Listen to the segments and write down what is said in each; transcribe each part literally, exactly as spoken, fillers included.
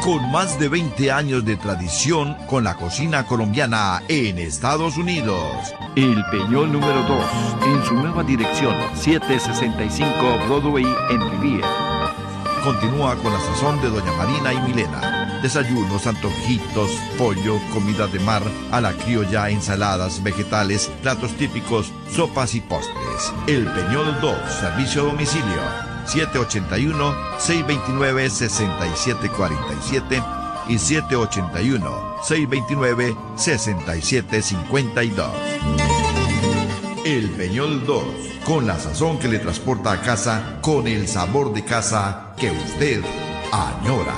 con más de veinte años de tradición con la cocina colombiana en Estados Unidos. El Peñol número dos, en su nueva dirección, setecientos sesenta y cinco Broadway en Riviera. Continúa con la sazón de doña Marina y Milena. Desayunos, antojitos, pollo, comida de mar, a la criolla, ensaladas, vegetales, platos típicos, sopas y postres. El Peñol dos, servicio a domicilio. siete ocho uno, seis dos nueve, seis siete cuatro siete y siete ocho uno, seis dos nueve, seis siete cinco dos. El Peñol dos, con la sazón que le transporta a casa, con el sabor de casa que usted añora.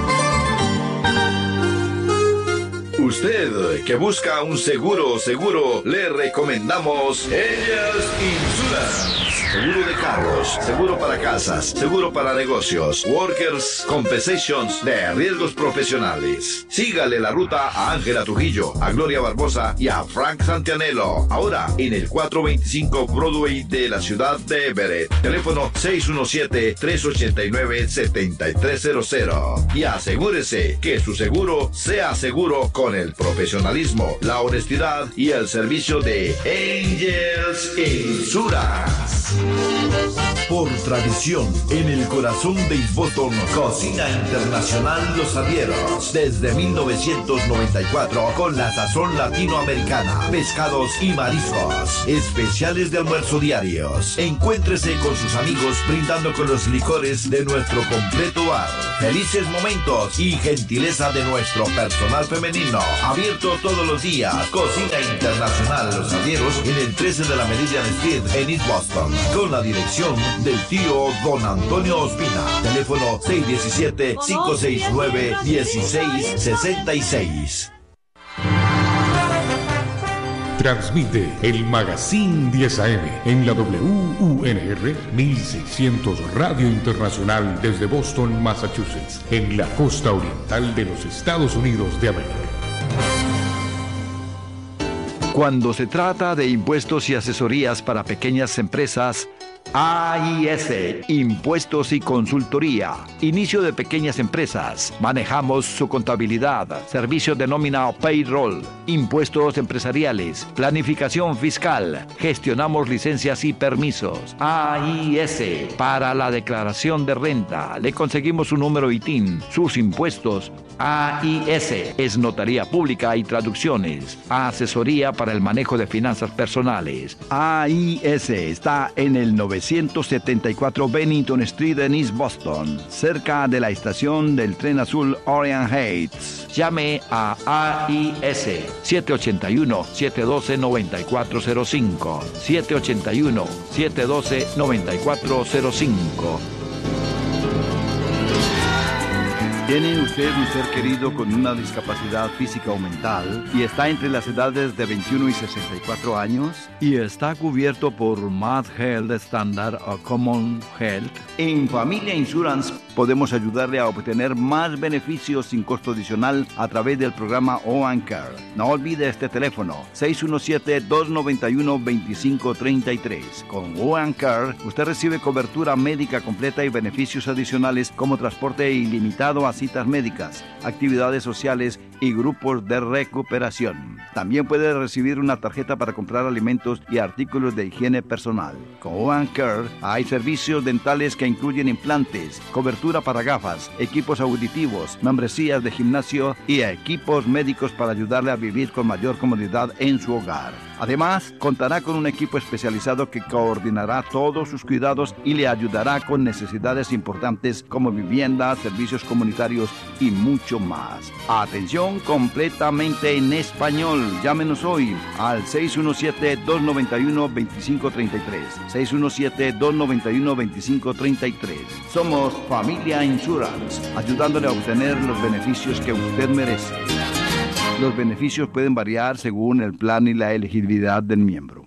Usted que busca un seguro seguro, le recomendamos Angels Insurance. Seguro de carros, seguro para casas, seguro para negocios, Workers' Compensations de riesgos profesionales. Sígale la ruta a Ángela Trujillo, a Gloria Barbosa y a Frank Santianello. Ahora en el cuatrocientos veinticinco Broadway de la ciudad de Everett. Teléfono seis uno siete, tres ocho nueve, siete tres cero cero. Y asegúrese que su seguro sea seguro con el profesionalismo, la honestidad y el servicio de Angels Insurance. Por tradición, en el corazón de East Boston, Cocina Internacional Los Avieros, desde mil novecientos noventa y cuatro, con la sazón latinoamericana, pescados y mariscos, especiales de almuerzo diarios. Encuéntrese con sus amigos brindando con los licores de nuestro completo bar, felices momentos y gentileza de nuestro personal femenino, abierto todos los días. Cocina Internacional Los Avieros en el trece de la Meridian Street en East Boston, con la dirección del tío Don Antonio Ospina. Teléfono seis uno siete, cinco seis nueve, uno seis seis seis. Transmite el Magazine diez A M en la W U N R mil seiscientos Radio Internacional desde Boston, Massachusetts, en la costa oriental de los Estados Unidos de América. Cuando se trata de impuestos y asesorías para pequeñas empresas, A I S, Impuestos y Consultoría. Inicio de pequeñas empresas. Manejamos su contabilidad, servicio de nómina o payroll, impuestos empresariales, planificación fiscal. Gestionamos licencias y permisos. A I S, para la declaración de renta. Le conseguimos un número I T I N, sus impuestos. A I S es notaría pública y traducciones. Asesoría para el manejo de finanzas personales. A I S está en el novecientos setenta y cuatro Bennington Street en East Boston, cerca de la estación del tren azul Orient Heights. Llame a A I S siete ocho uno, siete uno dos, nueve cuatro cero cinco, siete ocho uno, siete uno dos, nueve cuatro cero cinco. ¿Tiene usted un ser querido con una discapacidad física o mental y está entre las edades de veintiuno y sesenta y cuatro años y está cubierto por Mass Health Standard o Common Health? En Familia Insurance podemos ayudarle a obtener más beneficios sin costo adicional a través del programa O and Care. No olvide este teléfono, seis uno siete, dos nueve uno, dos cinco tres tres. Con O and Care usted recibe cobertura médica completa y beneficios adicionales como transporte ilimitado a citas médicas, actividades sociales y grupos de recuperación. También puede recibir una tarjeta para comprar alimentos y artículos de higiene personal. Con O and Care hay servicios dentales que incluyen implantes, cobertura para gafas, equipos auditivos, membresías de gimnasio y equipos médicos para ayudarle a vivir con mayor comodidad en su hogar. Además, contará con un equipo especializado que coordinará todos sus cuidados y le ayudará con necesidades importantes como vivienda, servicios comunitarios y mucho más. Atención completamente en español. Llámenos hoy al seis uno siete, dos nueve uno, dos cinco tres tres. seis uno siete, dos nueve uno, dos cinco tres tres. Somos Familia Insurance, ayudándole a obtener los beneficios que usted merece. Los beneficios pueden variar según el plan y la elegibilidad del miembro.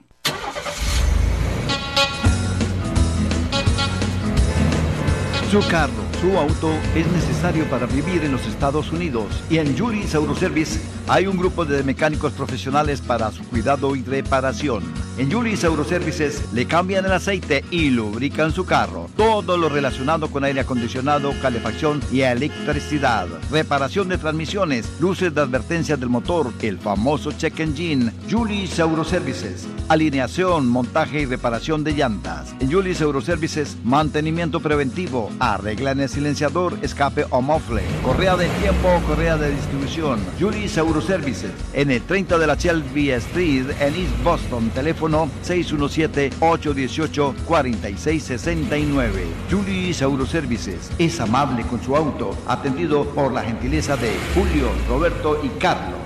Su carro, su auto es necesario para vivir en los Estados Unidos y en Juris Auto Service hay un grupo de mecánicos profesionales para su cuidado y reparación. En Julis Autoservices le cambian el aceite y lubrican su carro. Todo lo relacionado con aire acondicionado, calefacción y electricidad. Reparación de transmisiones, luces de advertencia del motor, el famoso check engine. Julis Autoservices. Alineación, montaje y reparación de llantas. En Julis Autoservices, mantenimiento preventivo. Arreglan el silenciador, escape o mofle. Correa de tiempo o correa de distribución. Julis Autoservices. En el treinta de la Shelby Street en East Boston. Teléfono seis uno siete, ocho uno ocho, cuatro seis seis nueve. Julis Autoservices es amable con su auto, atendido por la gentileza de Julio, Roberto y Carlos.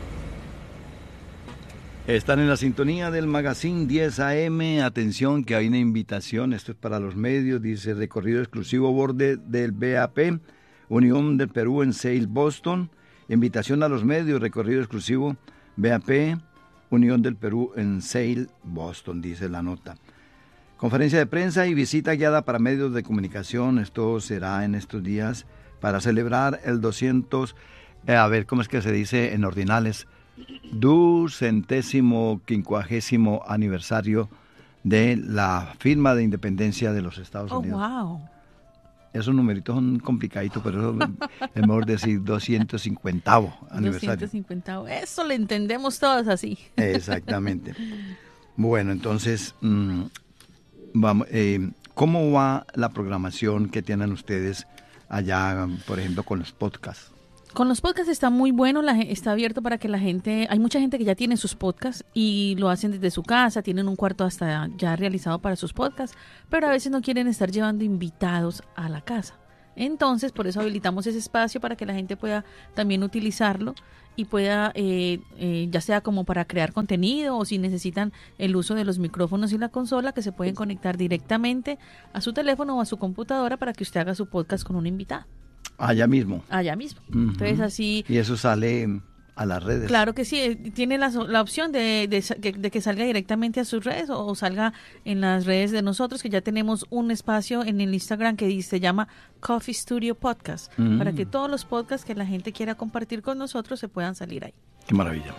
Están en la sintonía del Magazine diez A M. Atención que hay una invitación, esto es para los medios, dice recorrido exclusivo borde del B A P, Unión del Perú en Sale Boston. Invitación a los medios, recorrido exclusivo B A P, Unión del Perú en Sale, Boston, dice la nota. Conferencia de prensa y visita guiada para medios de comunicación. Esto será en estos días para celebrar el doscientos, eh, a ver, ¿cómo es que se dice en ordinales? Ducentésimo quincuagésimo aniversario de la firma de independencia de los Estados oh, Unidos. Wow. Esos numeritos son complicaditos, pero es mejor decir doscientos cincuentavo aniversario. doscientos cincuentavo. Eso lo entendemos todos así. Exactamente. Bueno, entonces, mmm, vamos, eh, ¿cómo va la programación que tienen ustedes allá, por ejemplo, con los podcasts? Con los podcasts está muy bueno, la, está abierto para que la gente, hay mucha gente que ya tiene sus podcasts y lo hacen desde su casa, tienen un cuarto hasta ya realizado para sus podcasts, pero a veces no quieren estar llevando invitados a la casa. Entonces, por eso habilitamos ese espacio para que la gente pueda también utilizarlo y pueda, eh, eh, ya sea como para crear contenido o si necesitan el uso de los micrófonos y la consola, que se pueden conectar directamente a su teléfono o a su computadora para que usted haga su podcast con un invitado. Allá mismo. Allá mismo. Uh-huh. Entonces así... Y eso sale a las redes. Claro que sí, tiene la, la opción de, de, de que salga directamente a sus redes o, o salga en las redes de nosotros, que ya tenemos un espacio en el Instagram que dice, se llama Coffee Studio Podcast, uh-huh, para que todos los podcasts que la gente quiera compartir con nosotros se puedan salir ahí. Qué maravilla.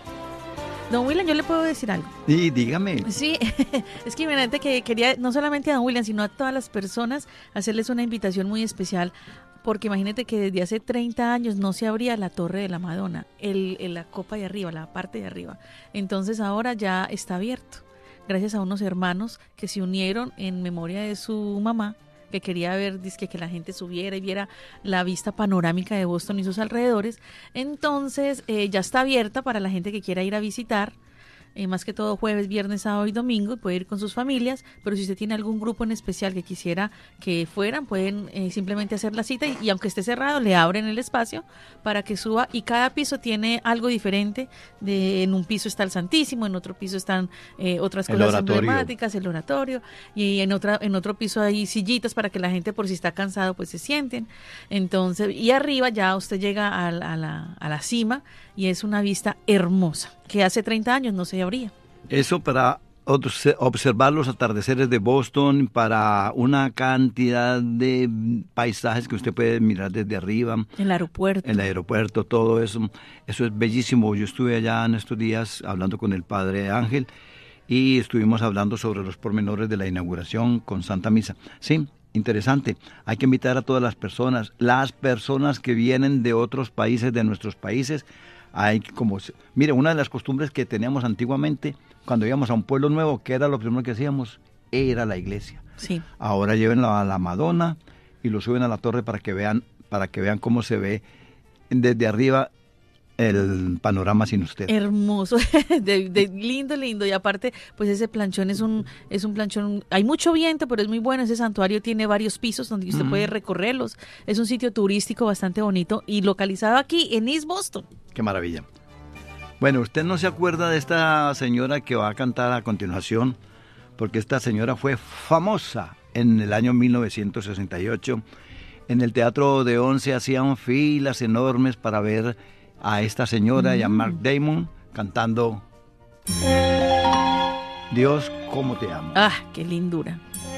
Don William, yo le puedo decir algo. Sí, dígame. Sí, es que imagínate que quería no solamente a Don William, sino a todas las personas hacerles una invitación muy especial, porque imagínate que desde hace treinta años no se abría la Torre de la Madonna, el, el, la copa de arriba, la parte de arriba. Entonces ahora ya está abierto, gracias a unos hermanos que se unieron en memoria de su mamá, que quería ver dizque, que la gente subiera y viera la vista panorámica de Boston y sus alrededores. Entonces eh, ya está abierta para la gente que quiera ir a visitar. Eh, más que todo jueves, viernes, sábado y domingo, y puede ir con sus familias, pero si usted tiene algún grupo en especial que quisiera que fueran, pueden eh, simplemente hacer la cita y, y aunque esté cerrado, le abren el espacio para que suba, y cada piso tiene algo diferente. De, en un piso está el Santísimo, en otro piso están eh, otras el cosas oratorio. emblemáticas, el oratorio, y en otra en otro piso hay sillitas para que la gente, por si está cansado, pues se sienten. Entonces, y arriba ya usted llega a, a, la, a la cima y es una vista hermosa, que hace treinta años no se abría. Eso para observar los atardeceres de Boston, para una cantidad de paisajes que usted puede mirar desde arriba. El aeropuerto. El aeropuerto, todo eso. Eso es bellísimo. Yo estuve allá en estos días hablando con el padre Ángel y estuvimos hablando sobre los pormenores de la inauguración con Santa Misa. Sí, interesante. Hay que invitar a todas las personas, las personas que vienen de otros países, de nuestros países. Hay como, mire, una de las costumbres que teníamos antiguamente, cuando íbamos a un pueblo nuevo, que era lo primero que hacíamos, era la iglesia. Sí. Ahora lleven a la Madonna y lo suben a la torre para que vean, para que vean cómo se ve desde arriba el panorama sin usted. Hermoso, de, de lindo, lindo. Y aparte, pues ese planchón es un es un planchón, hay mucho viento, pero es muy bueno. Ese santuario tiene varios pisos donde usted mm. puede recorrerlos. Es un sitio turístico bastante bonito y localizado aquí en East Boston. Qué maravilla. Bueno, usted no se acuerda de esta señora que va a cantar a continuación, porque esta señora fue famosa en el año mil novecientos sesenta y ocho. En el Teatro de Once hacían filas enormes para ver a esta señora mm. y a Mark Damon cantando Dios, cómo te amo. Ah, qué lindura.